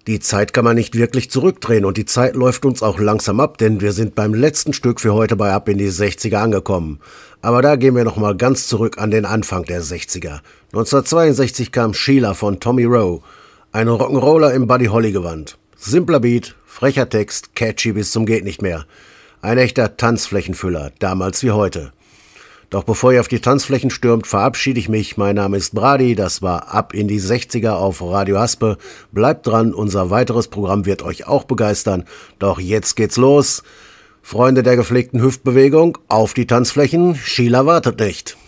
Die Zeit kann man nicht wirklich zurückdrehen und die Zeit läuft uns auch langsam ab, denn wir sind beim letzten Stück für heute bei Ab in die 60er angekommen. Aber da gehen wir nochmal ganz zurück an den Anfang der 60er. 1962 kam Sheila von Tommy Roe, ein Rock'n'Roller im Buddy Holly Gewand. Simpler Beat, frecher Text, catchy bis zum geht nicht mehr. Ein echter Tanzflächenfüller, damals wie heute. Doch bevor ihr auf die Tanzflächen stürmt, verabschiede ich mich. Mein Name ist Brady, das war Ab in die 60er auf Radio Haspe. Bleibt dran, unser weiteres Programm wird euch auch begeistern. Doch jetzt geht's los. Freunde der gepflegten Hüftbewegung, auf die Tanzflächen, Sheila wartet nicht.